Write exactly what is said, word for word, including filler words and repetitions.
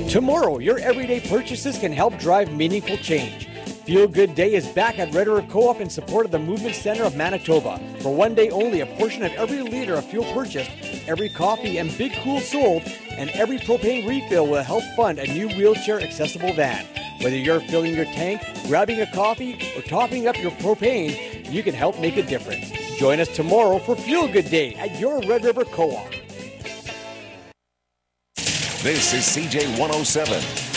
Tomorrow, your everyday purchases can help drive meaningful change. Feel Good Day is back at Red River Co-op in support of the Movement Center of Manitoba. For one day only, a portion of every liter of fuel purchased, every coffee and Big Cool sold, and every propane refill will help fund a new wheelchair-accessible van. Whether you're filling your tank, grabbing a coffee, or topping up your propane, you can help make a difference. Join us tomorrow for Feel Good Day at your Red River Co-op. This is C J one oh seven,